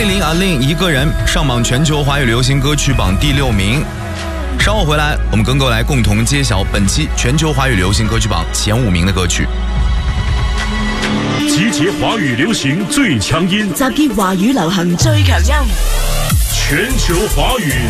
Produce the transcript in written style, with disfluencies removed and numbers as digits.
张丽玲阿令一个人上榜全球华语流行歌曲榜第6名。稍后回来，我们跟各位来共同揭晓本期全球华语流行歌曲榜前5名的歌曲。 集结华语流行最强音， 集结华语流行最强音， 全球华语